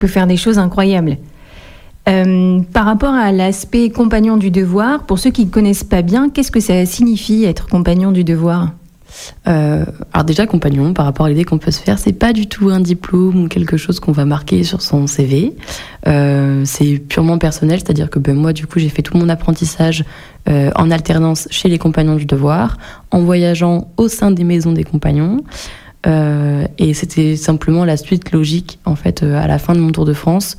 peut faire des choses incroyables. Par rapport à l'aspect compagnon du devoir, pour ceux qui ne connaissent pas bien, qu'est-ce que ça signifie être compagnon du devoir ? Alors déjà, compagnon, par rapport à l'idée qu'on peut se faire, c'est pas du tout un diplôme ou quelque chose qu'on va marquer sur son CV. C'est purement personnel, c'est-à-dire que moi, du coup, j'ai fait tout mon apprentissage en alternance chez les compagnons du devoir, en voyageant au sein des maisons des compagnons. Et c'était simplement la suite logique, en fait, à la fin de mon Tour de France.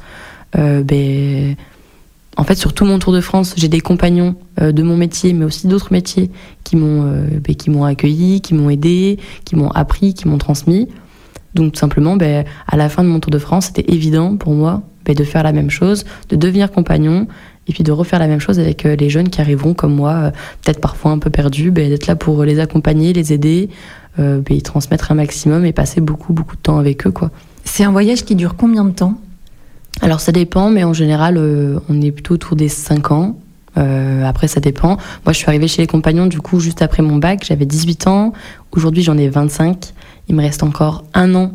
En fait, sur tout mon Tour de France, j'ai des compagnons de mon métier, mais aussi d'autres métiers qui m'ont accueilli, qui m'ont aidé, qui m'ont appris, qui m'ont transmis. Donc, tout simplement, à la fin de mon Tour de France, c'était évident pour moi de faire la même chose, de devenir compagnon, et puis de refaire la même chose avec les jeunes qui arriveront comme moi, peut-être parfois un peu perdus, d'être là pour les accompagner, les aider, y transmettre un maximum et passer beaucoup, beaucoup de temps avec eux, quoi. C'est un voyage qui dure combien de temps ? Alors ça dépend, mais en général, on est plutôt autour des 5 ans. Après, ça dépend. Moi, je suis arrivée chez les compagnons, du coup, juste après mon bac. J'avais 18 ans. Aujourd'hui, j'en ai 25. Il me reste encore 1 an,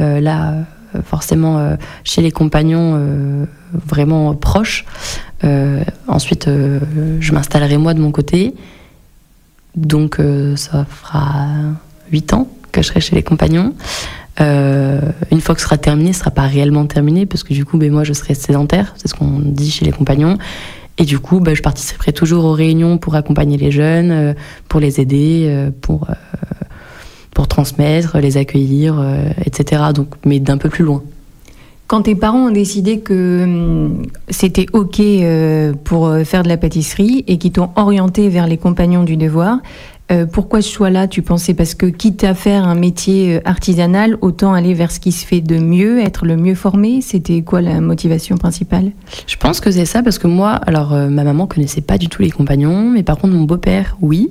forcément, chez les compagnons, vraiment proches. Ensuite, je m'installerai moi de mon côté. Donc, ça fera 8 ans que je serai chez les compagnons. Une fois que ce sera terminé, ce sera pas réellement terminé parce que du coup, moi, je serai sédentaire, c'est ce qu'on dit chez les compagnons. Et du coup, je participerai toujours aux réunions pour accompagner les jeunes, pour les aider, pour transmettre, les accueillir, etc. Donc, mais d'un peu plus loin. Quand tes parents ont décidé que c'était OK pour faire de la pâtisserie et qu'ils t'ont orienté vers les compagnons du devoir, pourquoi ce choix-là, tu pensais ? Parce que quitte à faire un métier artisanal, autant aller vers ce qui se fait de mieux, être le mieux formé. C'était quoi la motivation principale ? Je pense que c'est ça, parce que moi, ma maman connaissait pas du tout les compagnons, mais par contre mon beau-père, oui.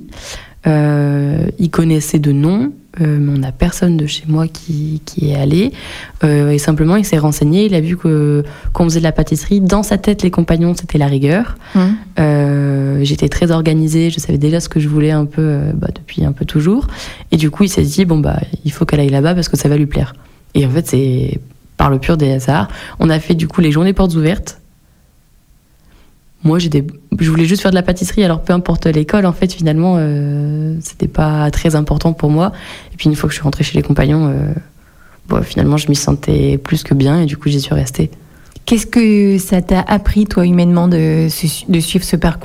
Il connaissait de nom, mais on n'a personne de chez moi qui est allé. Et simplement, il s'est renseigné, il a vu qu'on faisait de la pâtisserie. Dans sa tête, les compagnons, c'était la rigueur. J'étais très organisée, je savais déjà ce que je voulais un peu depuis un peu toujours. Et du coup, il s'est dit, il faut qu'elle aille là-bas parce que ça va lui plaire. Et en fait, c'est par le pur des hasards. On a fait du coup les journées portes ouvertes. Moi, je voulais juste faire de la pâtisserie, alors peu importe l'école, en fait, finalement, c'était pas très important pour moi. Et puis, une fois que je suis rentrée chez les compagnons, finalement, je m'y sentais plus que bien et du coup, j'y suis restée. Qu'est-ce que ça t'a appris, toi, humainement, de suivre ce parcours ?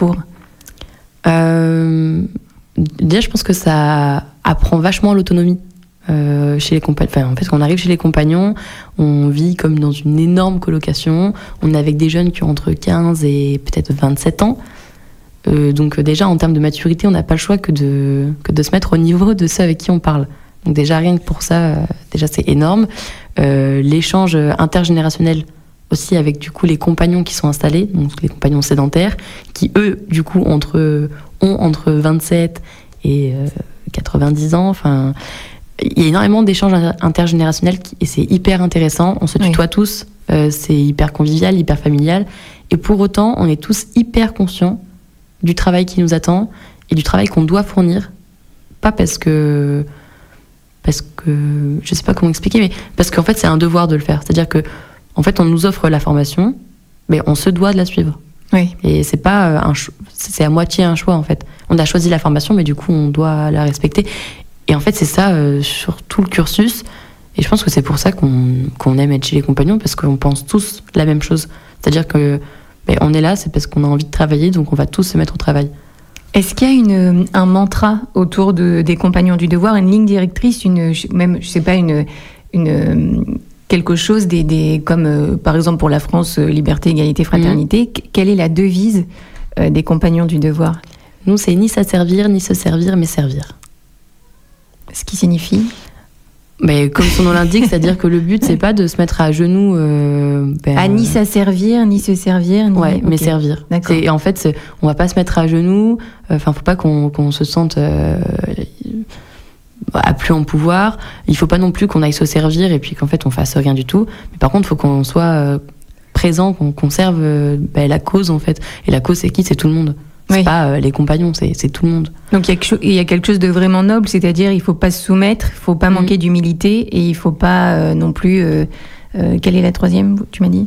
Déjà, je pense que ça apprend vachement l'autonomie. Chez les compagnons. En fait, quand on arrive chez les compagnons, on vit comme dans une énorme colocation. On est avec des jeunes qui ont entre 15 et peut-être 27 ans. Donc déjà, en termes de maturité, on n'a pas le choix que de se mettre au niveau de ceux avec qui on parle. Donc déjà, rien que pour ça, déjà, c'est énorme. L'échange intergénérationnel aussi avec, du coup, les compagnons qui sont installés, donc les compagnons sédentaires, qui, eux, du coup, ont entre 27 et 90 ans. Enfin... Il y a énormément d'échanges intergénérationnels et c'est hyper intéressant. On se tutoie tous, c'est hyper convivial, hyper familial. Et pour autant, on est tous hyper conscients du travail qui nous attend et du travail qu'on doit fournir. Pas parce que je sais pas comment expliquer, mais parce qu'en fait, c'est un devoir de le faire. C'est-à-dire que, en fait, on nous offre la formation, mais on se doit de la suivre. Oui. Et c'est pas c'est à moitié un choix, en fait. On a choisi la formation, mais du coup, on doit la respecter. Et en fait, c'est ça sur tout le cursus. Et je pense que c'est pour ça qu'on aime être chez les compagnons, parce qu'on pense tous la même chose. C'est-à-dire que on est là, c'est parce qu'on a envie de travailler, donc on va tous se mettre au travail. Est-ce qu'il y a un mantra autour des compagnons du devoir, une ligne directrice, quelque chose comme par exemple pour la France, liberté, égalité, fraternité. Quelle est la devise des compagnons du devoir ? Nous, c'est ni s'asservir, ni se servir, mais servir. Ce qui signifie ? Comme son nom l'indique, c'est-à-dire que le but, c'est pas de se mettre à genoux. Ni s'asservir, ni se servir. Ouais, mais servir. D'accord. En fait, on va pas se mettre à genoux. Faut pas qu'on se sente à plus en pouvoir. Il faut pas non plus qu'on aille se servir et puis qu'en fait on fasse rien du tout. Mais par contre, il faut qu'on soit présent, qu'on serve la cause en fait. Et la cause, c'est qui ? C'est tout le monde. C'est pas les compagnons, c'est tout le monde. Donc il y a quelque chose de vraiment noble, c'est-à-dire il faut pas se soumettre, il faut pas manquer d'humilité et il faut pas non plus Quelle est la troisième, tu m'as dit?